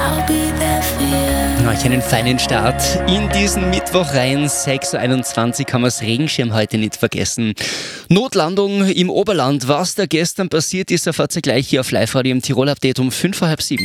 Euch einen feinen Start in diesen Mittwoch rein. 6.21 Uhr, haben wir das Regenschirm heute nicht vergessen. Notlandung im Oberland. Was da gestern passiert ist, erfahrt ihr gleich hier auf Live-Radio im Tirol-Update um 6:55.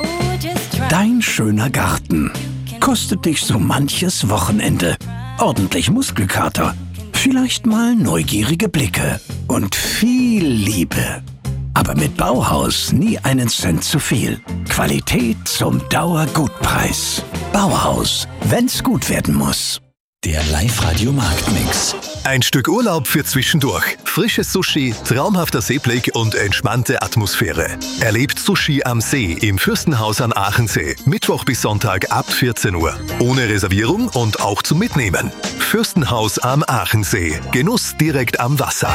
Dein schöner Garten kostet dich so manches Wochenende. Ordentlich Muskelkater, vielleicht mal neugierige Blicke und viel Liebe. Aber mit Bauhaus nie einen Cent zu viel. Qualität zum Dauergutpreis. Bauhaus, wenn's gut werden muss. Der Live-Radio-Marktmix. Ein Stück Urlaub für zwischendurch. Frisches Sushi, traumhafter Seeblick und entspannte Atmosphäre. Erlebt Sushi am See im Fürstenhaus an Aachensee. Mittwoch bis Sonntag ab 14 Uhr. Ohne Reservierung und auch zum Mitnehmen. Fürstenhaus am Aachensee. Genuss direkt am Wasser.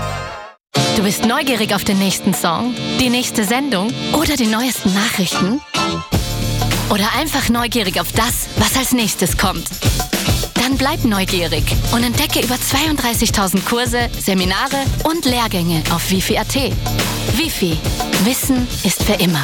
Du bist neugierig auf den nächsten Song, die nächste Sendung oder die neuesten Nachrichten? Oder einfach neugierig auf das, was als nächstes kommt? Dann bleib neugierig und entdecke über 32.000 Kurse, Seminare und Lehrgänge auf Wifi.at. Wifi. Wissen ist für immer.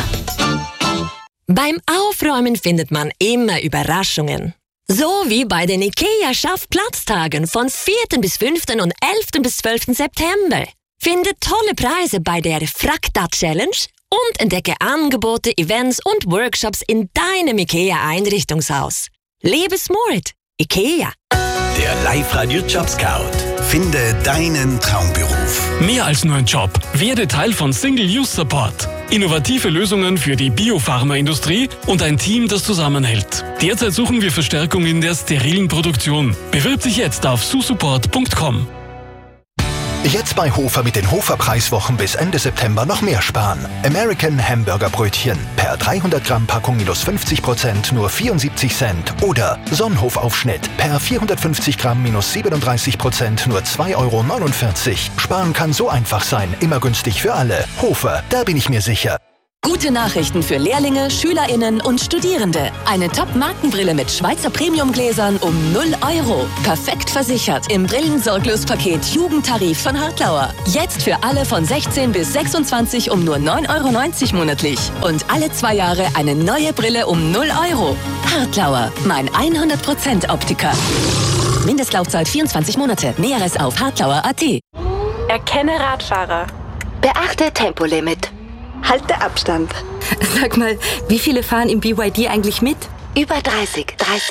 Beim Aufräumen findet man immer Überraschungen. So wie bei den IKEA-Schaffplatztagen von 4. bis 5. und 11. bis 12. September. Finde tolle Preise bei der Frakta-Challenge und entdecke Angebote, Events und Workshops in deinem IKEA-Einrichtungshaus. Lebe smart. IKEA. Der Live-Radio Job Scout. Finde deinen Traumberuf. Mehr als nur ein Job. Werde Teil von Single-Use-Support. Innovative Lösungen für die Biopharmaindustrie und ein Team, das zusammenhält. Derzeit suchen wir Verstärkung in der sterilen Produktion. Bewirb dich jetzt auf susupport.com. Jetzt bei Hofer mit den Hofer-Preiswochen bis Ende September noch mehr sparen. American Hamburger Brötchen per 300 Gramm Packung minus 50% nur 74 Cent. Oder Sonnenhof-Aufschnitt per 450 Gramm minus 37% nur 2,49 €. Sparen kann so einfach sein, immer günstig für alle. Hofer, da bin ich mir sicher. Gute Nachrichten für Lehrlinge, SchülerInnen und Studierende. Eine Top-Markenbrille mit Schweizer Premiumgläsern um 0 €. Perfekt versichert im Brillensorglospaket Jugendtarif von Hartlauer. Jetzt für alle von 16 bis 26 um nur 9,90 € monatlich. Und alle 2 Jahre eine neue Brille um 0 €. Hartlauer, mein 100% Optiker. Mindestlaufzeit 24 Monate. Näheres auf hartlauer.at. Erkenne Radfahrer. Beachte Tempolimit. Halte Abstand. Sag mal, wie viele fahren im BYD eigentlich mit? Über 30.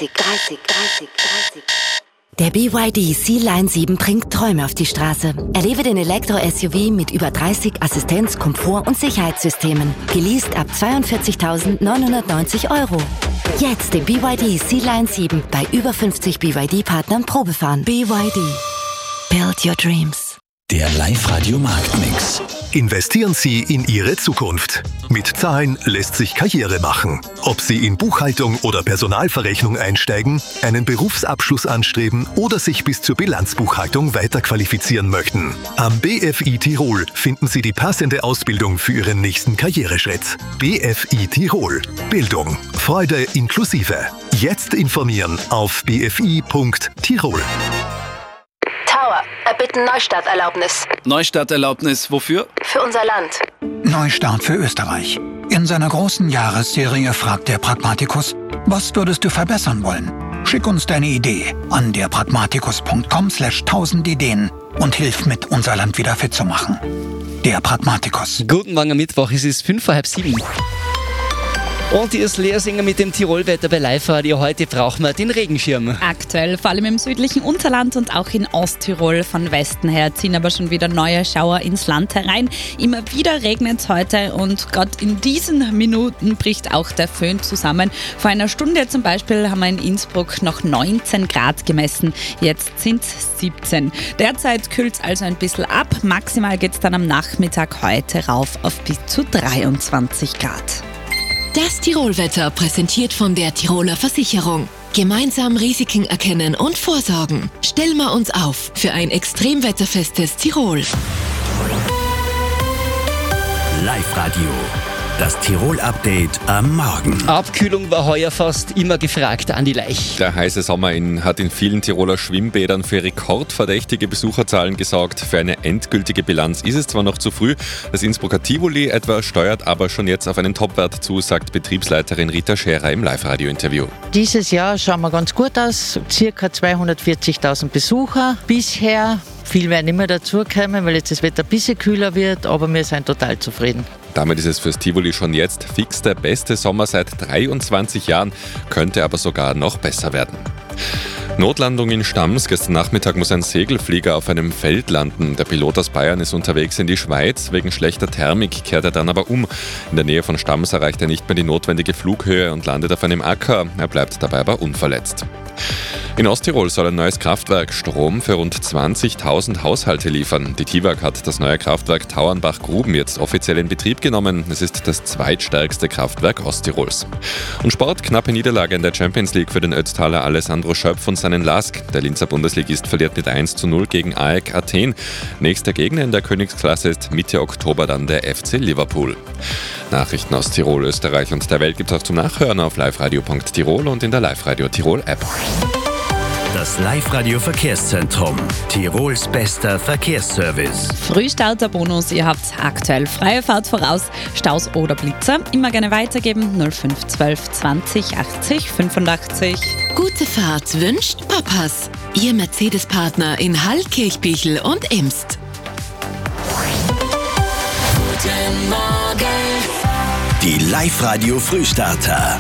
Der BYD Sea-Line 7 bringt Träume auf die Straße. Erlebe den Elektro-SUV mit über 30 Assistenz-, Komfort- und Sicherheitssystemen. Geleast ab 42.990 €. Jetzt den BYD Sea-Line 7 bei über 50 BYD-Partnern Probefahren. BYD. Build your dreams. Der Live-Radio-Marktmix. Investieren Sie in Ihre Zukunft. Mit Zahlen lässt sich Karriere machen. Ob Sie in Buchhaltung oder Personalverrechnung einsteigen, einen Berufsabschluss anstreben oder sich bis zur Bilanzbuchhaltung weiterqualifizieren möchten. Am BFI Tirol finden Sie die passende Ausbildung für Ihren nächsten Karriereschritt. BFI Tirol. Bildung. Freude inklusive. Jetzt informieren auf bfi.tirol. Erbitten Neustarterlaubnis. Neustarterlaubnis wofür? Für unser Land. Neustart für Österreich. In seiner großen Jahresserie fragt der Pragmatikus, was würdest du verbessern wollen? Schick uns deine Idee an derpragmatikus.com/1000 Ideen und hilf mit, unser Land wieder fit zu machen. Der Pragmatikus. Guten Morgen am Mittwoch, es ist 6:05. Und hier ist Lehrsinger mit dem Tirolwetter bei Live-Radio. Heute brauchen wir den Regenschirm. Aktuell, vor allem im südlichen Unterland und auch in Osttirol. Von Westen her ziehen aber schon wieder neue Schauer ins Land herein. Immer wieder regnet es heute und gerade in diesen Minuten bricht auch der Föhn zusammen. Vor einer Stunde zum Beispiel haben wir in Innsbruck noch 19 Grad gemessen. Jetzt sind es 17. Derzeit kühlt es also ein bisschen ab. Maximal geht es dann am Nachmittag heute rauf auf bis zu 23 Grad. Das Tirolwetter präsentiert von der Tiroler Versicherung. Gemeinsam Risiken erkennen und vorsorgen. Stellen wir uns auf für ein extremwetterfestes Tirol. Live-Radio. Das Tirol-Update am Morgen. Abkühlung war heuer fast immer gefragt, Andi Leich. Der heiße Sommer hat in vielen Tiroler Schwimmbädern für rekordverdächtige Besucherzahlen gesorgt. Für eine endgültige Bilanz ist es zwar noch zu früh. Das Innsbrucker Tivoli etwa steuert aber schon jetzt auf einen Topwert zu, sagt Betriebsleiterin Rita Scherer im Live-Radio-Interview. Dieses Jahr schauen wir ganz gut aus. Circa 240.000 Besucher bisher. Viel werden immer dazukommen, weil jetzt das Wetter ein bisschen kühler wird, aber wir sind total zufrieden. Damit ist es fürs Tivoli schon jetzt fix der beste Sommer seit 23 Jahren, könnte aber sogar noch besser werden. Notlandung in Stams. Gestern Nachmittag muss ein Segelflieger auf einem Feld landen. Der Pilot aus Bayern ist unterwegs in die Schweiz. Wegen schlechter Thermik kehrt er dann aber um. In der Nähe von Stams erreicht er nicht mehr die notwendige Flughöhe und landet auf einem Acker. Er bleibt dabei aber unverletzt. In Osttirol soll ein neues Kraftwerk Strom für rund 20.000 Haushalte liefern. Die TIWAG hat das neue Kraftwerk Tauernbach-Gruben jetzt offiziell in Betrieb genommen. Es ist das zweitstärkste Kraftwerk Osttirols. Und Sport, knappe Niederlage in der Champions League für den Ötztaler Alessandro Schöpf und seinen LASK. Der Linzer Bundesligist verliert mit 1:0 gegen AEK Athen. Nächster Gegner in der Königsklasse ist Mitte Oktober dann der FC Liverpool. Nachrichten aus Tirol, Österreich und der Welt gibt es auch zum Nachhören auf liveradio.tirol und in der Live-Radio Tirol App. Das Live-Radio Verkehrszentrum. Tirols bester Verkehrsservice. Frühstarterbonus, ihr habt aktuell freie Fahrt voraus. Staus oder Blitzer, immer gerne weitergeben. 0512 20 80 85. Gute Fahrt wünscht Papas. Ihr Mercedes-Partner in Hall, Kirchbichel und Imst. Guten Morgen. Die Live-Radio Frühstarter.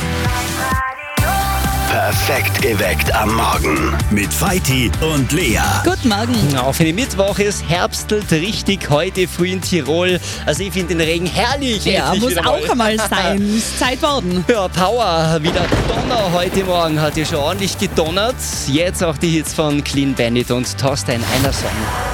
Perfekt geweckt am Morgen. Mit Feiti und Lea. Guten Morgen. Auf den Mittwoch ist herbstelt richtig heute früh in Tirol. Also ich finde den Regen herrlich. Ja, muss auch einmal sein. Ist Zeit worden. Ja, Power. Wieder Donner heute Morgen. Hat ja schon ordentlich gedonnert. Jetzt auch die Hits von Clean Bandit und Thorstein Einerson.